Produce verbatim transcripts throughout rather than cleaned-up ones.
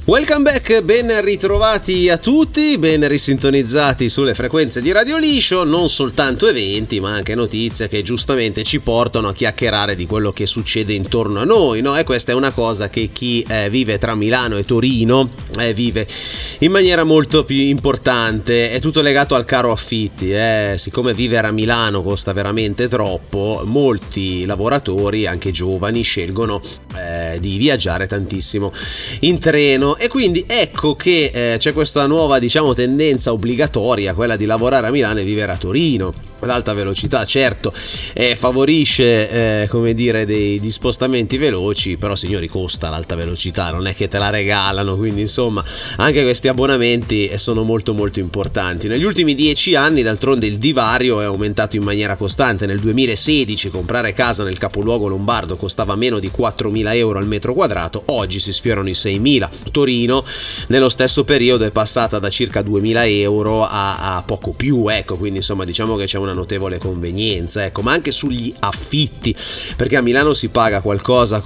Welcome back, ben ritrovati a tutti, ben risintonizzati sulle frequenze di Radio Liscio. Non soltanto eventi ma anche notizie che giustamente ci portano a chiacchierare di quello che succede intorno a noi, no? E questa è una cosa che chi eh, vive tra Milano e Torino eh, vive in maniera molto più importante. È tutto legato al caro affitti, eh? Siccome vivere a Milano costa veramente troppo, molti lavoratori, anche giovani, scelgono eh, di viaggiare tantissimo in treno. E quindi ecco che eh, c'è questa nuova, diciamo, tendenza obbligatoria, quella di lavorare a Milano e vivere a Torino. L'alta velocità certo eh, favorisce eh, come dire dei, dei spostamenti veloci, però signori costa l'alta velocità, non è che te la regalano, quindi insomma anche questi abbonamenti sono molto molto importanti. Negli ultimi dieci anni d'altronde il divario è aumentato in maniera costante. Nel duemilasedici comprare casa nel capoluogo lombardo costava meno di quattromila euro al metro quadrato, oggi si sfiorano i seimila. Torino nello stesso periodo è passata da circa duemila euro a, a poco più, ecco, quindi insomma diciamo che c'è una notevole convenienza, ecco, ma anche sugli affitti, perché a Milano si paga qualcosa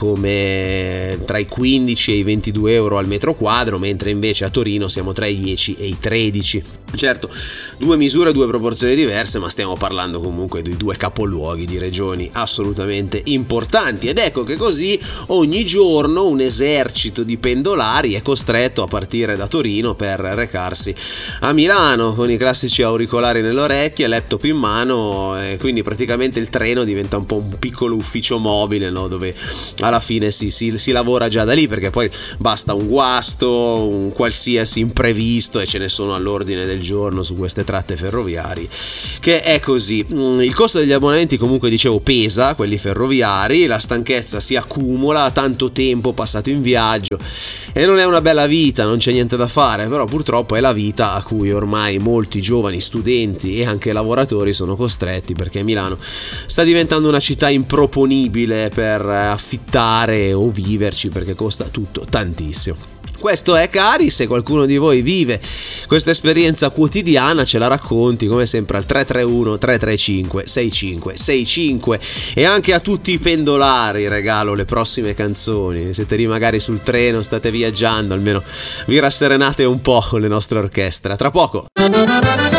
come tra i quindici e i ventidue euro al metro quadro, mentre invece a Torino siamo tra i dieci e i tredici. Certo, due misure, due proporzioni diverse, ma stiamo parlando comunque di due capoluoghi di regioni assolutamente importanti, ed ecco che così ogni giorno un esercito di pendolari è costretto a partire da Torino per recarsi a Milano con i classici auricolari nelle orecchie, laptop in mano, e quindi praticamente il treno diventa un po' un piccolo ufficio mobile, no? Dove alla fine si, si, si lavora già da lì, perché poi basta un guasto, un qualsiasi imprevisto e ce ne sono all'ordine del giorno su queste tratte ferroviarie, che è così. Il costo degli abbonamenti comunque dicevo pesa, quelli ferroviari, la stanchezza si accumula, tanto tempo passato in viaggio e non è una bella vita, non c'è niente da fare, però purtroppo è la vita a cui ormai molti giovani studenti e anche lavoratori sono costretti, perché Milano sta diventando una città improponibile per affittare o viverci, perché costa tutto tantissimo. Questo è, cari, se qualcuno di voi vive questa esperienza quotidiana ce la racconti come sempre al tre tre uno tre tre cinque sei cinque sei cinque, e anche a tutti i pendolari regalo le prossime canzoni. Siete lì magari sul treno, state viaggiando, almeno vi rasserenate un po' con le nostre orchestre. Tra poco.